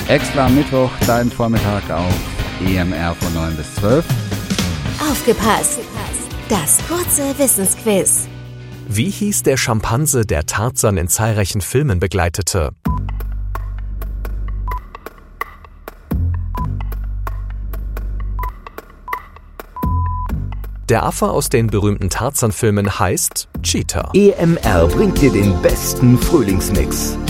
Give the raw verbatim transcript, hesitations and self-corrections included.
Extra Mittwoch, dein Vormittag auf E M R von neun bis zwölf. Aufgepasst! Das kurze Wissensquiz. Wie hieß der Schimpanse, der Tarzan in zahlreichen Filmen begleitete? Der Affe aus den berühmten Tarzan-Filmen heißt Cheetah. E M R bringt dir den besten Frühlingsmix.